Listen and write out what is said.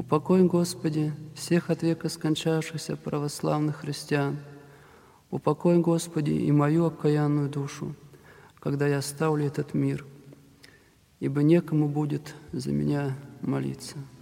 Упокой, Господи, всех от века скончавшихся православных христиан. Упокой, Господи, и мою окаянную душу, когда я оставлю этот мир, ибо некому будет за меня молиться.